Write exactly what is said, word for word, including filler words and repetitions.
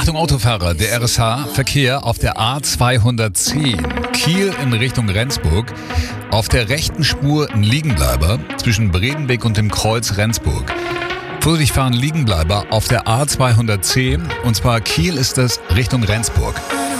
Achtung Autofahrer, der R S H-Verkehr auf der A zweihundertzehn, Kiel in Richtung Rendsburg. Auf der rechten Spur ein Liegenbleiber zwischen Bredenbeck und dem Kreuz Rendsburg. Vorsichtig fahren Liegenbleiber auf der A zweihundertzehn, und zwar Kiel ist es Richtung Rendsburg.